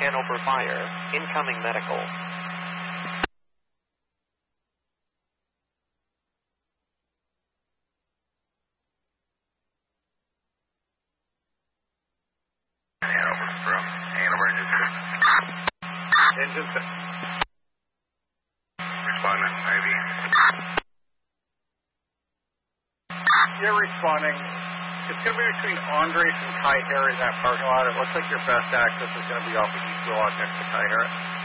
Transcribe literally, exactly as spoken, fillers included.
Hanover Fire. Incoming medical. Hanover, bro. Hanover, engine six. Engine six. Responding, I V. You're responding. It's going to be between Andres and Kai Harris in that parking lot. It looks like your best access is going to be off of East Willock next to Kai Harris.